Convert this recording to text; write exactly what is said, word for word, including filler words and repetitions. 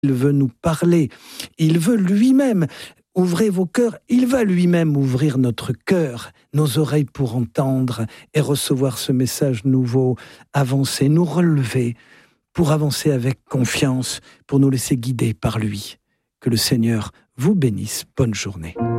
Il veut nous parler. Il veut lui-même. Ouvrez vos cœurs. Il va lui-même ouvrir notre cœur, nos oreilles pour entendre et recevoir ce message nouveau. Avancer, nous relever pour avancer avec confiance, pour nous laisser guider par lui. Que le Seigneur vous bénisse. Bonne journée.